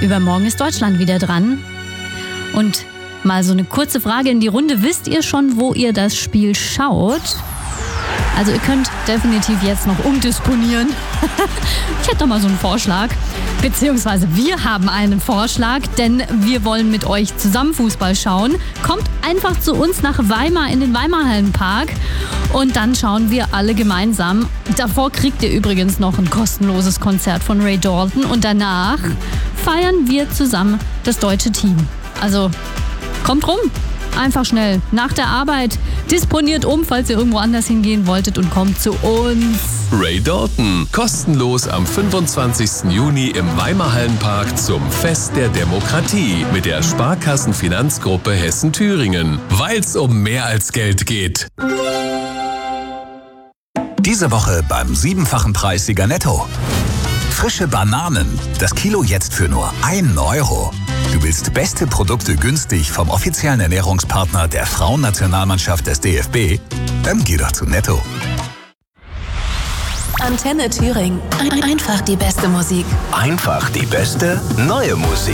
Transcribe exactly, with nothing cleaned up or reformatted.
übermorgen ist Deutschland wieder dran. Und mal so eine kurze Frage in die Runde. Wisst ihr schon, wo ihr das Spiel schaut? Also ihr könnt definitiv jetzt noch umdisponieren. Ich hätte doch mal so einen Vorschlag. Beziehungsweise wir haben einen Vorschlag, denn wir wollen mit euch zusammen Fußball schauen. Kommt einfach zu uns nach Weimar in den Weimarhallenpark und dann schauen wir alle gemeinsam. Davor kriegt ihr übrigens noch ein kostenloses Konzert von Ray Dalton und danach feiern wir zusammen das deutsche Team. Also kommt rum. Einfach schnell nach der Arbeit, disponiert um, falls ihr irgendwo anders hingehen wolltet und kommt zu uns. Ray Dalton, kostenlos am fünfundzwanzigsten Juni im Weimarhallenpark zum Fest der Demokratie mit der Sparkassenfinanzgruppe Hessen-Thüringen, weil's um mehr als Geld geht. Diese Woche beim siebenfachen Preissieger Netto. Frische Bananen, das Kilo jetzt für nur ein Euro. Du willst beste Produkte günstig vom offiziellen Ernährungspartner der Frauennationalmannschaft des D F B? Dann geh doch zu Netto. Antenne Thüringen. Einfach die beste Musik. Einfach die beste neue Musik.